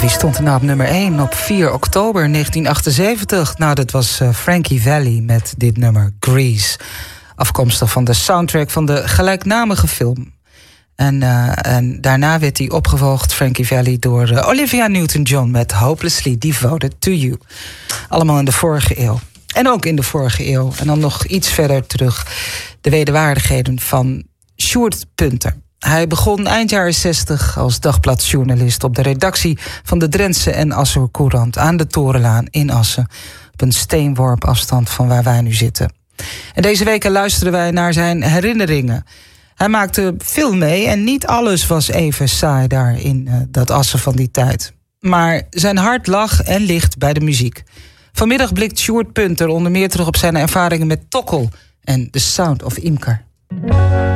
Wie stond er nou op nummer 1 op 4 oktober 1978? Nou, dat was Frankie Valli met dit nummer, Grease. Afkomstig van de soundtrack van de gelijknamige film. En daarna werd hij opgevolgd, Frankie Valli, door Olivia Newton-John met Hopelessly Devoted to You. Allemaal in de vorige eeuw. En ook in de vorige eeuw. En dan nog iets verder terug de wederwaardigheden van Sjoerd Punter. Hij begon eind jaren 60 als dagbladjournalist op de redactie van de Drentse en Asser Courant aan de Torenlaan in Assen, op een steenworp afstand van waar wij nu zitten. En deze weken luisterden wij naar zijn herinneringen. Hij maakte veel mee en niet alles was even saai daar in dat Assen van die tijd. Maar zijn hart lag en ligt bij de muziek. Vanmiddag blikt Sjoerd Punter onder meer terug op zijn ervaringen met Tokkel en The Sound of Imker.